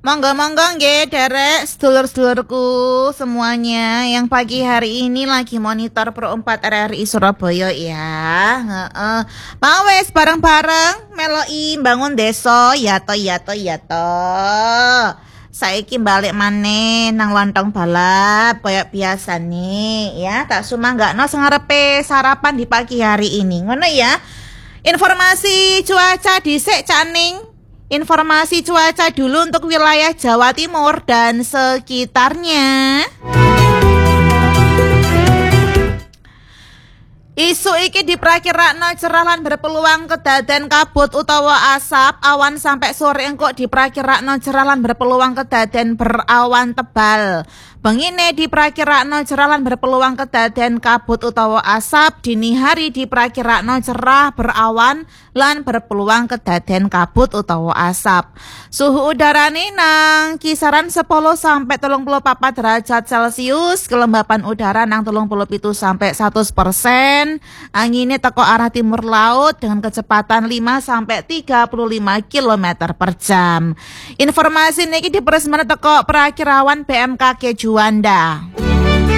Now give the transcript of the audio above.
Monggo-monggo nggih derek sedulur-sedulurku semuanya yang pagi hari ini lagi monitor Pro 4 RRI Surabaya ya. Heeh. Mau wes bareng-bareng meloi bangun desa ya to. Saiki balik maneh nang lontong balap kayak biasa nih ya. Tak sumanggakno sing ngarepe sarapan di pagi hari ini. Ngono ya. Informasi cuaca dhisik Caning. Informasi cuaca dulu untuk wilayah Jawa Timur dan sekitarnya. Isu iki diprakirakno cerah lan berpeluang kedaden kabut utawa asap. Awan sampai sore engko diprakirakno cerah lan berpeluang kedaden berawan tebal. Bengine diprakirakno cerah lan berpeluang kedaden kabut utawa asap. Dini hari diprakirakno cerah berawan lan berpeluang kedaden kabut utawa asap. Suhu udarane nang kisaran 10 sampai 34 derajat Celcius. Kelembapan udara nang 37 sampai 100%. Anginnya teko arah timur laut dengan kecepatan 5 sampai 35 km per jam. Informasi niki diperesmane teko Prakirawan BMKG Juanda.